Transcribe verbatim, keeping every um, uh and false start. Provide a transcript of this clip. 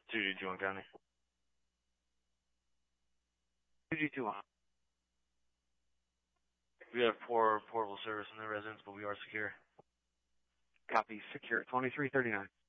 two G two one County. two G two one. We have poor portable service in the residence, but we are secure. Copy. Secure. twenty-three thirty-nine.